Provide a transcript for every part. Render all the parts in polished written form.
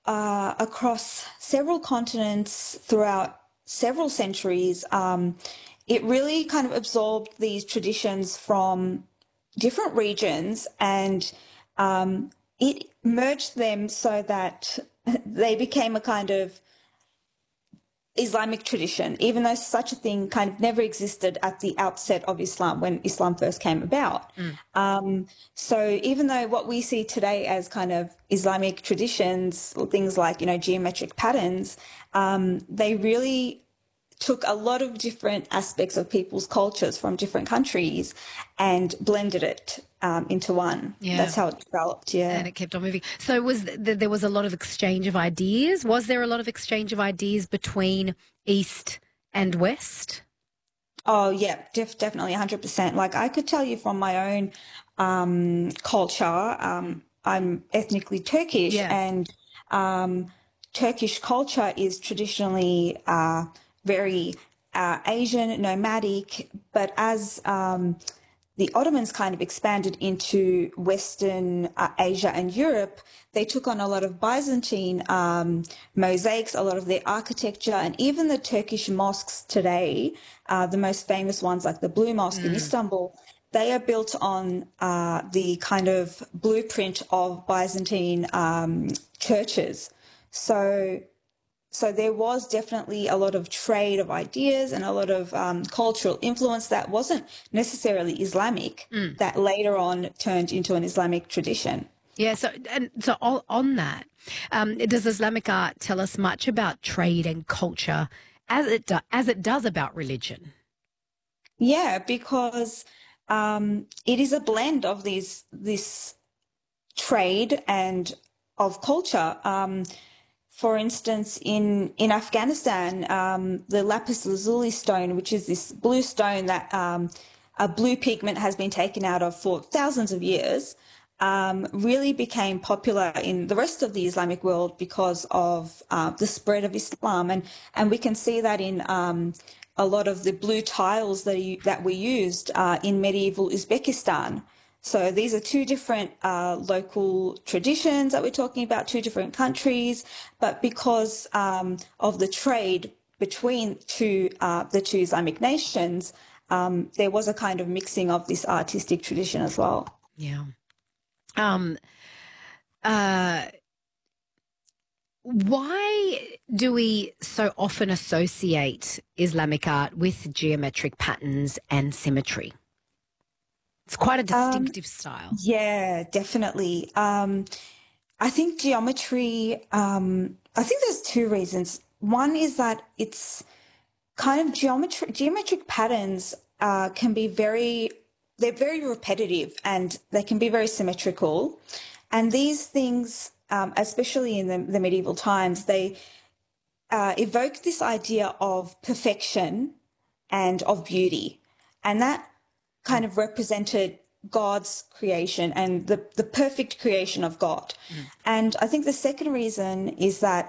across several continents throughout several centuries. It really kind of absorbed these traditions from different regions and it merged them so that they became a kind of Islamic tradition, even though such a thing kind of never existed at the outset of Islam when Islam first came about. So even though what we see today as kind of Islamic traditions, things like, geometric patterns, they really took a lot of different aspects of people's cultures from different countries and blended it into one. Yeah. That's how it developed, yeah. And it kept on moving. So there was a lot of exchange of ideas? Was there a lot of exchange of ideas between East and West? Oh, yeah, definitely 100%. Like I could tell you from my own culture, I'm ethnically Turkish Yeah. and Turkish culture is traditionally very Asian, nomadic, but as the Ottomans kind of expanded into Western Asia and Europe, they took on a lot of Byzantine mosaics, a lot of their architecture, and even the Turkish mosques today, the most famous ones like the Blue Mosque in Istanbul, they are built on the kind of blueprint of Byzantine churches. So there was definitely a lot of trade of ideas and a lot of cultural influence that wasn't necessarily Islamic, that later on turned into an Islamic tradition. Yeah. So on that, does Islamic art tell us much about trade and culture as it does about religion? Yeah, because it is a blend of this trade and of culture. For instance, in Afghanistan, the lapis lazuli stone, which is this blue stone that a blue pigment has been taken out of for thousands of years, really became popular in the rest of the Islamic world because of the spread of Islam, and we can see that in a lot of the blue tiles that we used in medieval Uzbekistan. So these are two different local traditions that we're talking about, two different countries, but because of the trade between the two Islamic nations, there was a kind of mixing of this artistic tradition as well. Yeah. Why do we so often associate Islamic art with geometric patterns and symmetry? It's quite a distinctive style. Yeah, definitely. I think geometry, I think there's two reasons. One is that it's kind of geometric patterns can be they're very repetitive and they can be very symmetrical. And these things, especially in the medieval times, they evoke this idea of perfection and of beauty. And that kind of represented God's creation and the perfect creation of God. And I think the second reason is that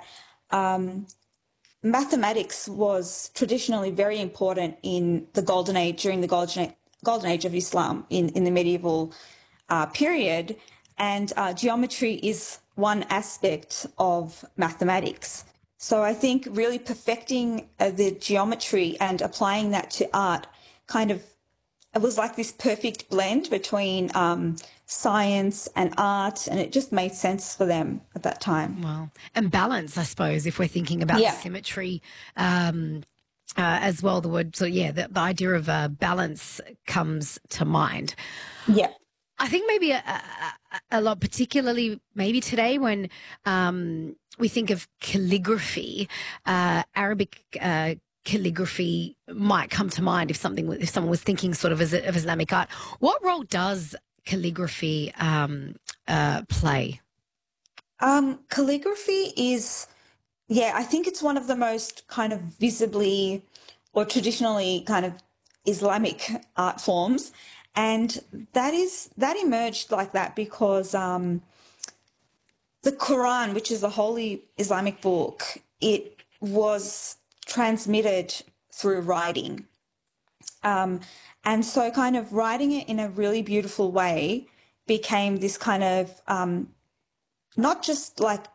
mathematics was traditionally very important in the Golden Age, during the Golden Age of Islam in the medieval period. And geometry is one aspect of mathematics. So I think really perfecting the geometry and applying that to art kind of, it was like this perfect blend between science and art, and it just made sense for them at that time. Well, and balance, I suppose, if we're thinking about symmetry as well. The word, so yeah, the idea of balance comes to mind. Yeah. I think maybe a lot, particularly maybe today when we think of calligraphy, Arabic calligraphy might come to mind if someone was thinking sort of of Islamic art. What role does calligraphy play? Calligraphy is, I think it's one of the most kind of visibly or traditionally kind of Islamic art forms. And that emerged like that because the Quran, which is a holy Islamic book, it was transmitted through writing. And so kind of writing it in a really beautiful way became this kind of not just like